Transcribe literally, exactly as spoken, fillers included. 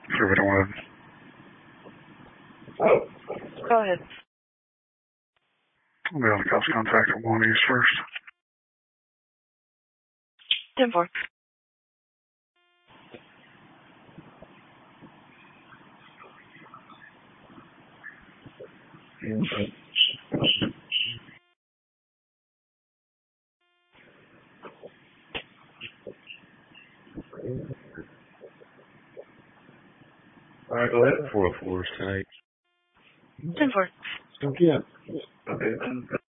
Sure, we don't want to. Oh. Go ahead. I'll be able to cause contact at one East first. ten four. All right, go ahead. four oh four site. ten four. Okay. Okay.